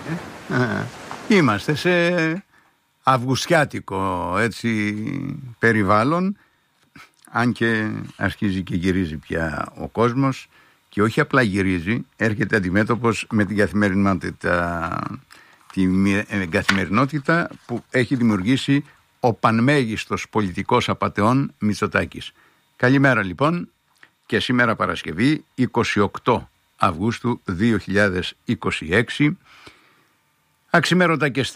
Είμαστε σε αυγουστιάτικο έτσι περιβάλλον, αν και αρχίζει και γυρίζει πια ο κόσμος, και όχι απλά γυρίζει, έρχεται αντιμέτωπος με την καθημερινότητα που έχει δημιουργήσει ο πανμέγιστος πολιτικός απατεών Μητσοτάκης. Καλημέρα λοιπόν, και σήμερα Παρασκευή 28 Αυγούστου 2026, αξιμέρωτα και